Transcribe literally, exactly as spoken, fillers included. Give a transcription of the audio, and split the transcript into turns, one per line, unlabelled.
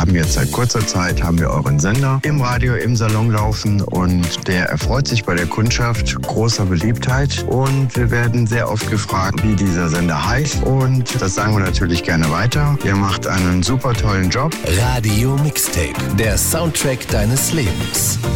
haben jetzt seit kurzer Zeit haben wir euren Sender im Radio, im Salon laufen und der erfreut sich bei der Kundschaft großer Beliebtheit und wir werden sehr oft gefragt, wie dieser Sender heißt und das sagen wir natürlich gerne weiter. Ihr macht einen super tollen Job.
Radio Mixtape, der Soundtrack deines Lebens.